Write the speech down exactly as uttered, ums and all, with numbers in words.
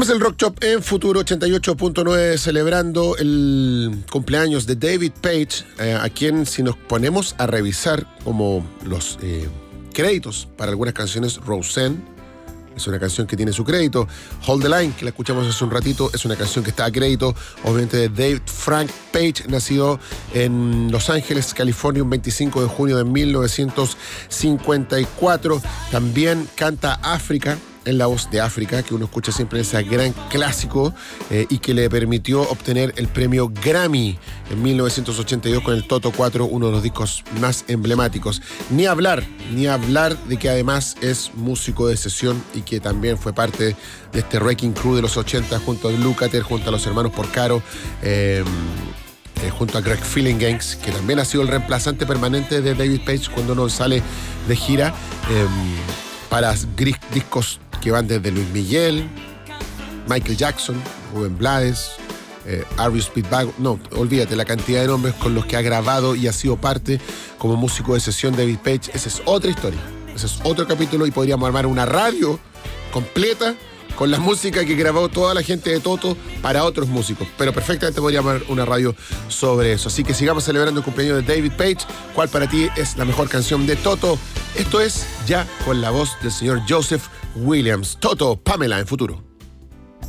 El Rock Shop en Futuro ochenta y ocho punto nueve, celebrando el cumpleaños de David Paich, eh, a quien, si nos ponemos a revisar como los eh, créditos para algunas canciones, Roseanne es una canción que tiene su crédito. Hold the Line, que la escuchamos hace un ratito, es una canción que está a crédito, obviamente, de David Frank Paich, nacido en Los Ángeles, California, un veinticinco de junio de mil novecientos cincuenta y cuatro. También canta África, en la voz de África, que uno escucha siempre en ese gran clásico, eh, y que le permitió obtener el premio Grammy en mil novecientos ochenta y dos con el Toto cuatro, uno de los discos más emblemáticos. Ni hablar, ni hablar de que además es músico de sesión y que también fue parte de este Wrecking Crew de los ochenta junto a Lukather, junto a los hermanos Porcaro, eh, eh, junto a Greg Phillinganes, que también ha sido el reemplazante permanente de David Paich cuando no sale de gira, eh, para discos que van desde Luis Miguel, Michael Jackson, Rubén Blades, eh, R E O Speedwagon. No, olvídate la cantidad de nombres con los que ha grabado y ha sido parte como músico de sesión David Paich. Esa es otra historia, ese es otro capítulo, y podríamos armar una radio completa con la música que grabó toda la gente de Toto para otros músicos. Pero perfectamente podríamos armar una radio sobre eso. Así que sigamos celebrando el cumpleaños de David Paich. ¿Cuál para ti es la mejor canción de Toto? Esto es Ya con la voz del señor Joseph Williams. Toto, Pamela en Futuro.